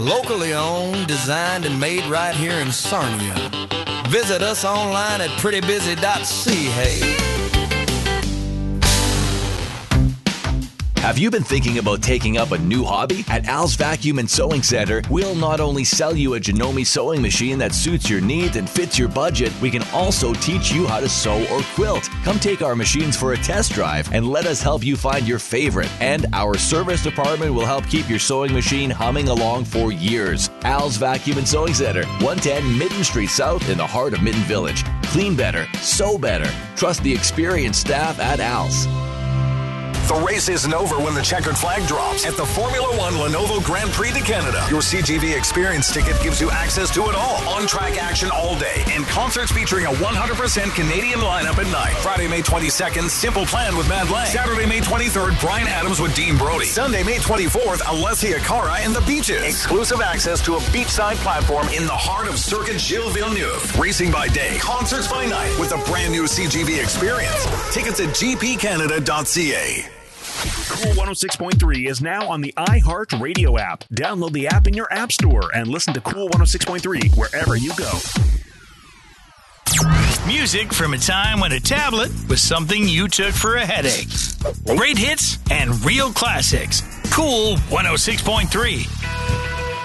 Locally owned, designed, and made right here in Sarnia. Visit us online at prettybusy.ca. Have you been thinking about taking up a new hobby? At Al's Vacuum and Sewing Center, we'll not only sell you a Janome sewing machine that suits your needs and fits your budget, we can also teach you how to sew or quilt. Come take our machines for a test drive and let us help you find your favorite. And our service department will help keep your sewing machine humming along for years. Al's Vacuum and Sewing Center, 110 Mitten Street South in the heart of Mitten Village. Clean better, sew better. Trust the experienced staff at Al's. The race isn't over when the checkered flag drops at the Formula One Lenovo Grand Prix de Canada. Your CGV Experience ticket gives you access to it all. On-track action all day and concerts featuring a 100% Canadian lineup at night. Friday, May 22nd, Simple Plan with Mad Lang. Saturday, May 23rd, Bryan Adams with Dean Brody. Sunday, May 24th, Alessia Cara and the Beaches. Exclusive access to a beachside platform in the heart of Circuit Gilles Villeneuve. Racing by day, concerts by night with a brand new CGV Experience. Tickets at gpcanada.ca. Cool 106.3 is now on the iHeart Radio app. Download the app in your app store and listen to Cool 106.3 wherever you go. Music from a time when a tablet was something you took for a headache. Great hits and real classics. Cool 106.3.